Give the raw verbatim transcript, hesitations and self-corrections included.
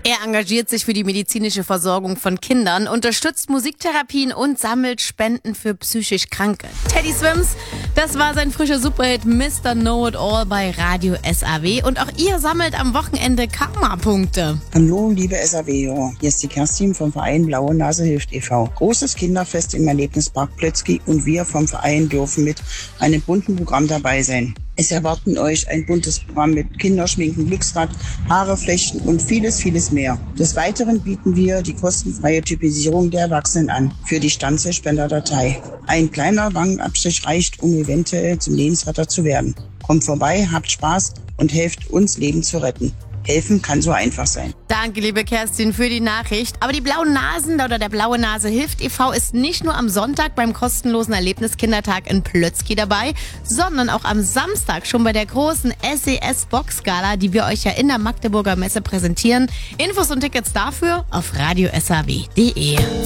Er engagiert sich für die medizinische Versorgung von Kindern, unterstützt Musiktherapien und sammelt Spenden für psychisch Kranke. Teddy Swims, das war sein frischer Superhit Mister Know-It-All bei Radio S A W. Und auch ihr sammelt am Wochenende Karma-Punkte. Hallo, liebe S A W-Hörer. Hier ist die Kerstin vom Verein Blaue Nase hilft e V Großes Kinderfest im Erlebnispark Plötzky und wir vom Verein dürfen mit einem bunten Programm dabei sein. Es erwarten euch ein buntes Programm mit Kinderschminken, Glücksrad, Haare flechten und vieles, vieles mehr. Des Weiteren bieten wir die kostenfreie Typisierung der Erwachsenen an für die Stammzellspenderdatei. Ein kleiner Wangenabstrich reicht, um eventuell zum Lebensretter zu werden. Kommt vorbei, habt Spaß und helft uns, Leben zu retten. Helfen kann so einfach sein. Danke, liebe Kerstin, für die Nachricht. Aber die Blauen Nasen oder der Blaue Nase hilft e V ist nicht nur am Sonntag beim kostenlosen Erlebniskindertag in Plötzky dabei, sondern auch am Samstag schon bei der großen S E S-Box-Gala, die wir euch ja in der Magdeburger Messe präsentieren. Infos und Tickets dafür auf radio s a w punkt d e.